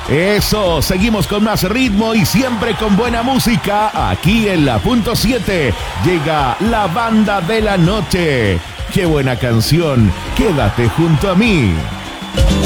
Eso, seguimos con más ritmo y siempre con buena música. Aquí en la punto 7 llega la banda de la noche. ¡Qué buena canción! Quédate junto a mí.